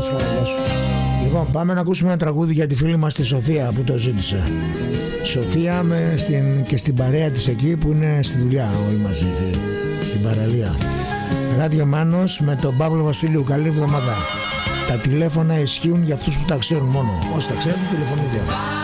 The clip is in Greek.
σε καλά, γεια σου. Λοιπόν, πάμε να ακούσουμε ένα τραγούδι για τη φίλη μας τη Σοφία που το ζήτησε. Σοφία και στην παρέα της εκεί που είναι στη δουλειά όλοι μαζί στην παραλία. Ράδιο Μάνος με τον Παύλο Βασίλειου. Καλή εβδομάδα. Τα τηλέφωνα ισχύουν για αυτούς που τα ξέρουν μόνο. Όσοι τα ξέρουν τηλεφωνείτε.